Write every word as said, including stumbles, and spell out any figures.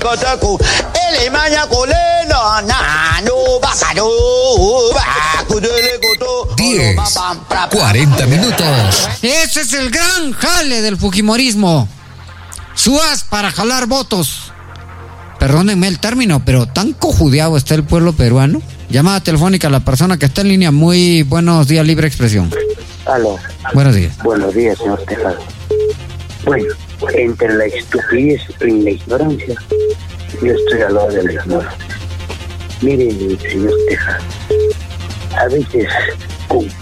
diez, cuarenta minutos. Ese es el gran jale del fujimorismo. Suas para jalar votos. Perdónenme el término, pero tan cojudeado está el pueblo peruano. Llamada telefónica a la persona que está en línea. Muy buenos días, libre expresión. Aló. Buenos días. Buenos días, señor Tejada. Bueno, entre la estupidez y la ignorancia, yo estoy al lado de la ignorancia. Mire, señor Tejada, a veces con